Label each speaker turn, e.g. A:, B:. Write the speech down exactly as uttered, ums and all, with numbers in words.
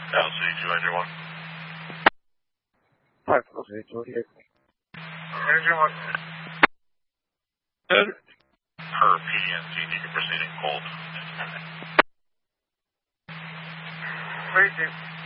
A: L C two engine one.
B: Hi, L C two here.
A: Engine one.
B: Good.
A: Per P N C, you can proceed in cold.
C: Thank you.